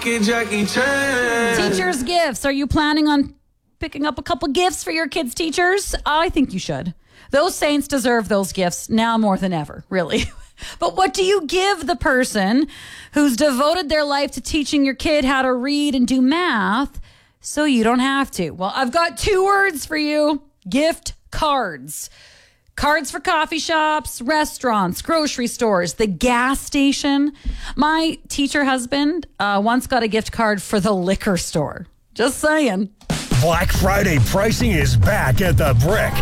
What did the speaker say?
Jackie Chan. Teachers' gifts. Are you planning on picking up a couple gifts for your kids' teachers? I think you should. Those saints deserve those gifts now more than ever, really. But what do you give the person who's devoted their life to teaching your kid how to read and do math so you don't have to? Well, I've got 2 words for you. Gift cards. Cards for coffee shops, restaurants, grocery stores, the gas station. My teacher husband once got a gift card for the liquor store. Just saying. Black Friday pricing is back at the Brick.